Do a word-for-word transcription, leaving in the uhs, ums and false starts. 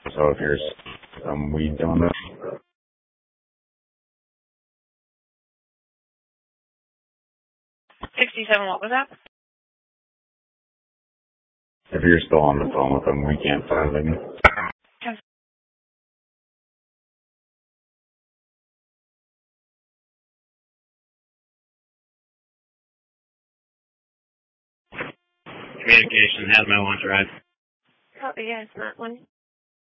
So if you're some weed on this, sixty-seven, what was that? if you're still on the phone with them, we can't find them. Okay. Communication has my lunch ride. Copy, yes, not one.